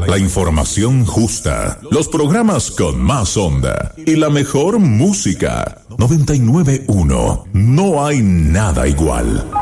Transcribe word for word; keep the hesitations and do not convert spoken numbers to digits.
la información justa, los programas con más onda y la mejor música. noventa y nueve punto uno. No hay nada igual.